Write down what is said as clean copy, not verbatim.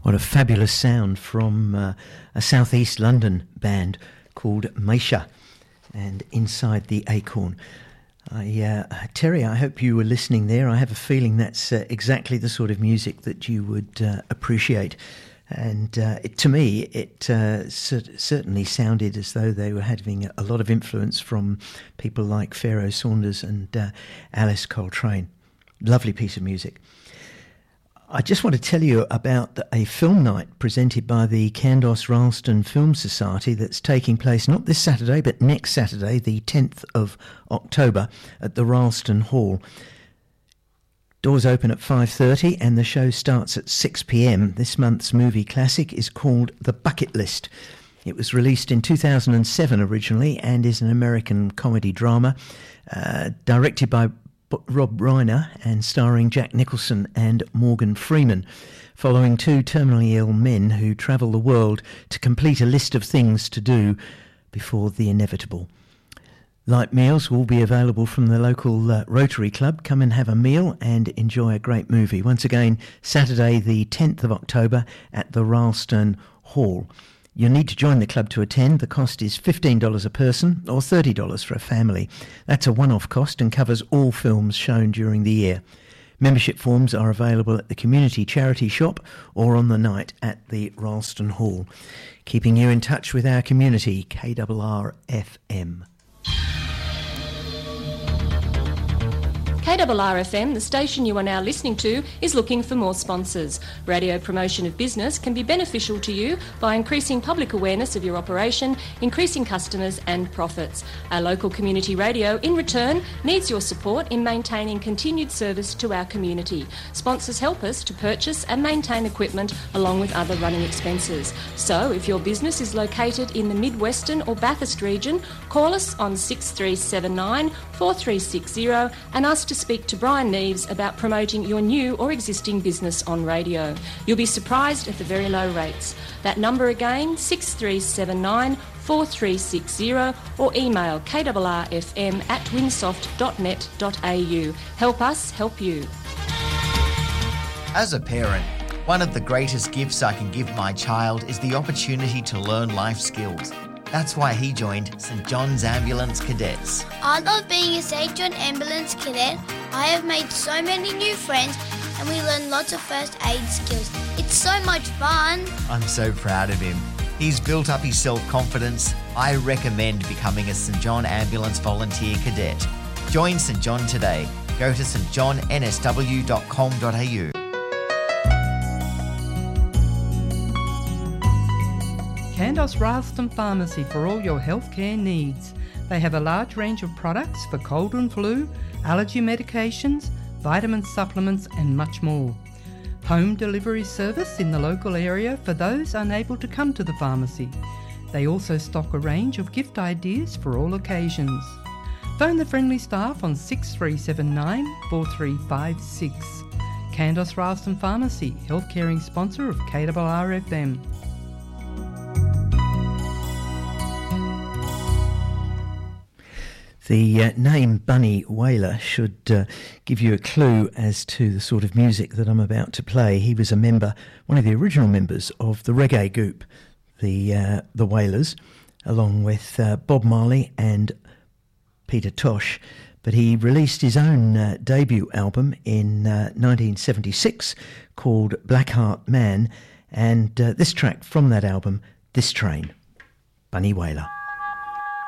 What a fabulous sound from a southeast London band called Maisha and Inside the Acorn. Terry, I hope you were listening there. I have a feeling that's exactly the sort of music that you would appreciate. And to me, it certainly sounded as though they were having a lot of influence from people like Pharoah Saunders and Alice Coltrane. Lovely piece of music. I just want to tell you about a film night presented by the Candos Ralston Film Society that's taking place not this Saturday but next Saturday, the 10th of October, at the Ralston Hall. Doors open at 5:30 and the show starts at 6 p.m. This month's movie classic is called The Bucket List. It was released in 2007 originally and is an American comedy drama directed by Rob Reiner and starring Jack Nicholson and Morgan Freeman, following two terminally ill men who travel the world to complete a list of things to do before the inevitable. Light meals will be available from the local Rotary Club. Come and have a meal and enjoy a great movie. Once again, Saturday the 10th of October at the Ralston Hall. You'll need to join the club to attend. The cost is $15 a person or $30 for a family. That's a one-off cost and covers all films shown during the year. Membership forms are available at the community charity shop or on the night at the Ralston Hall. Keeping you in touch with our community, KRR-FM. KRR-FM, the station you are now listening to, is looking for more sponsors. Radio promotion of business can be beneficial to you by increasing public awareness of your operation, increasing customers and profits. Our local community radio, in return, needs your support in maintaining continued service to our community. Sponsors help us to purchase and maintain equipment along with other running expenses. So, if your business is located in the Mid-Western or Bathurst region, call us on 6379 4360 and ask to speak to Brian Neves about promoting your new or existing business on radio. You'll be surprised at the very low rates. That number again, 6379 4360, or email krrfm@winsoft.net.au. Help us help you. As a parent, one of the greatest gifts I can give my child is the opportunity to learn life skills. That's why he joined St John's Ambulance Cadets. I love being a St John Ambulance Cadet. I have made so many new friends and we learn lots of first aid skills. It's so much fun. I'm so proud of him. He's built up his self-confidence. I recommend becoming a St John Ambulance Volunteer Cadet. Join St John today. Go to stjohnnsw.com.au. Candos Ralston Pharmacy for all your healthcare needs. They have a large range of products for cold and flu, allergy medications, vitamin supplements and much more. Home delivery service in the local area for those unable to come to the pharmacy. They also stock a range of gift ideas for all occasions. Phone the friendly staff on 6379 4356. Candos Ralston Pharmacy, health-caring sponsor of KRR-FM. The name Bunny Wailer should give you a clue as to the sort of music that I'm about to play. He was one of the original members of the reggae group, the Wailers, along with Bob Marley and Peter Tosh. But he released his own debut album in 1976 called Blackheart Man, and this track from that album, This Train, Bunny Wailer.